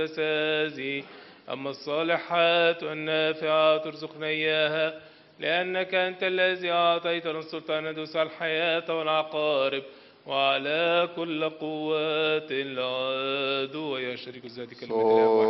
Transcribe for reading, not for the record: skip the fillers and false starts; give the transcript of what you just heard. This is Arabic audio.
الأساسي، أما الصالحات والنافعات ارزقنا إياها، لأنك أنت الذي أعطيتنا السلطان ندوس على الحياة والعقارب وعلى كل قوات العدو، ويا شريك ذاتك المثل